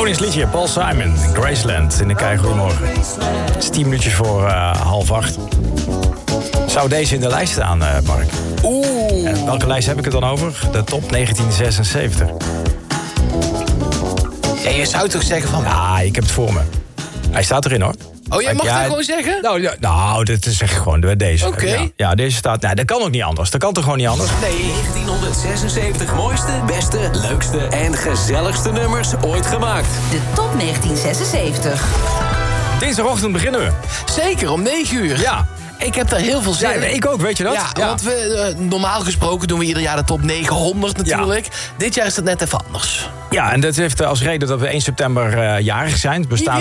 Iconisch liedje, Paul Simon, Graceland in de Kei. Goedemorgen. Het is 10 minuutjes voor 7:30. Zou deze in de lijst staan, Mark? Oeh. En welke lijst heb ik het dan over? De top 1976. Ja, je zou toch zeggen van... Ja, ik heb het voor me. Hij staat erin, hoor. Oh, jij mag dat gewoon zeggen? Nou, dat is echt gewoon deze. Oké. Ja, deze staat... Nee, dat kan ook niet anders. Dat kan toch gewoon niet anders? Nee, 1976 mooiste, beste, leukste en gezelligste nummers ooit gemaakt. De top 1976. Dinsdagochtend beginnen we. Zeker, om 9 uur. Ja. Ik heb daar heel veel zin in. Ja, ik ook, weet je dat? Ja, want we, normaal gesproken doen we ieder jaar de top 900 natuurlijk. Ja. Dit jaar is het net even anders. Ja, en dat heeft als reden dat we 1 september jarig zijn. Het bestaat...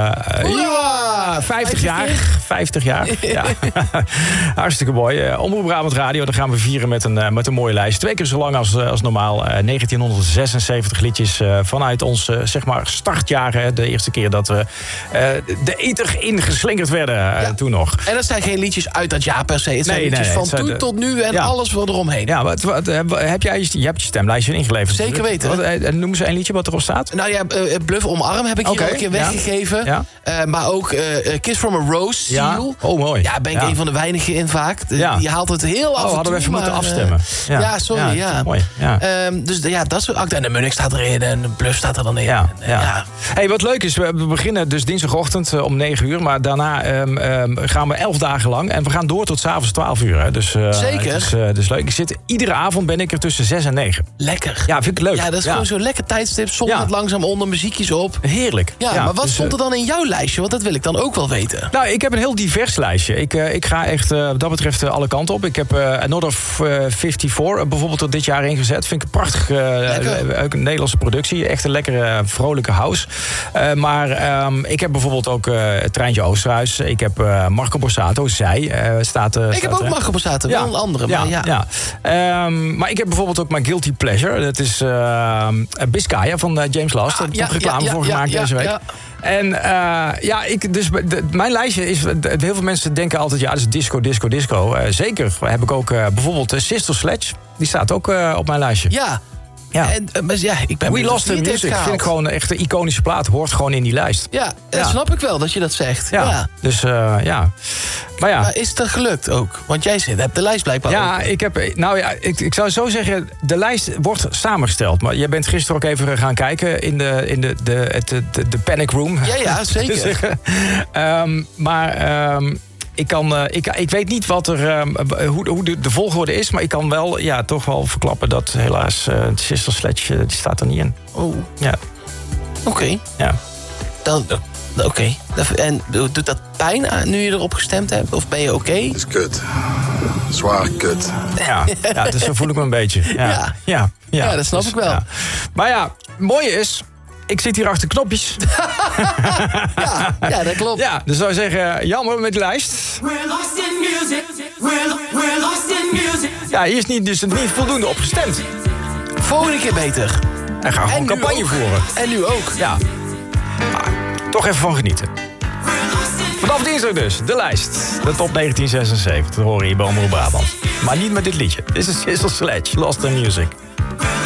Hoera! 50 jaar. 50 jaar. Ja. Hartstikke mooi. Omroep Brabant Radio, daar gaan we vieren met een mooie lijst. 2 keer zo lang als normaal. 1976 liedjes vanuit ons zeg maar startjaren. De eerste keer dat we de ether ingeslingerd werden toen nog. En dat zijn geen liedjes uit dat jaar per se. Het zijn liedjes van toen tot nu en alles wat eromheen. Ja, heb jij je hebt je stemlijstje ingeleverd? Zeker weten. Noem eens een liedje wat erop staat. Nou ja, Bluff Omarm heb ik hier al een keer weggegeven. Ja. Maar ook Kiss from a Rose, Seal. Oh, mooi. Ja, ben ik een van de weinigen in vaak. Die haalt het heel af en toe. Hadden we even moeten afstemmen. Ja, sorry. Ja. Mooi. Ja. Dus ja, dat soort acten. En de Munnik staat erin en Bluff staat er dan in. Ja. Hey, wat leuk is, we beginnen dus dinsdagochtend om 9 uur. Maar daarna gaan we 11 dagen lang. En we gaan door tot 's avonds 12 uur. Hè. Dus, zeker. Het is leuk. Iedere avond ben ik er tussen 6 en 9. Lekker. Ja, vind ik leuk. Ja, dat is gewoon zo'n lekker tijdstip. Zonder het langzaam onder, muziekjes op. Heerlijk. Ja, maar wat stond er dan in jouw lijstje? Want dat wil ik dan ook wel weten. Nou, ik heb een heel divers lijstje. Ik ga echt wat dat betreft alle kanten op. Ik heb Another 54 bijvoorbeeld er dit jaar ingezet. Vind ik een prachtig een Nederlandse productie. Echt een lekkere, vrolijke house. Maar ik heb bijvoorbeeld ook Treintje Oosterhuis. Ik heb Marco Borsato, Zij. Ik heb ook Marco Borsato, wel een andere. Maar ik heb bijvoorbeeld ook mijn Guilty Pleasure. Dat is Biscaya van James Last. Daar heb ik reclame voor gemaakt deze week. Ja. En mijn lijstje is... Heel veel mensen denken altijd, dat is disco. Zeker heb ik ook bijvoorbeeld Sister Sledge. Die staat ook op mijn lijstje. Ja. Ik ben We Lost the Music vind ik gewoon echt een iconische plaat. Hoort gewoon in die lijst. Ja, dat snap ik wel dat je dat zegt. Ja. Dus ja. Maar is het er gelukt ook? Want jij hebt de lijst blijkbaar ook. Ik zou zo zeggen, de lijst wordt samengesteld. Maar jij bent gisteren ook even gaan kijken in de panic room. Ja, zeker. Ik weet niet wat hoe de volgorde is, maar ik kan wel toch wel verklappen dat helaas Sister Sledge die staat er niet in. Oh. Ja. Oké. Ja. Oké. En doet dat pijn nu je erop gestemd hebt? Of ben je oké? Het is kut. Zwaar kut. Ja, dus zo voel ik me een beetje. Ja, dat snap ik wel. Ja. Maar ja, het mooie is... Ik zit hier achter knopjes. Ja, dat klopt. Ja, dus zou je zeggen, jammer met de lijst. We're lost in music. We're lost in music. Ja, hier is niet voldoende op gestemd. Volgende keer beter. En ga gewoon campagne voeren. En nu ook. Ja. Toch even van genieten. Vanaf dinsdag dus, de lijst. De top 1976, dat horen hier bij Omroep Brabant. Maar niet met dit liedje. Dit is Sister Sledge, Lost in Music.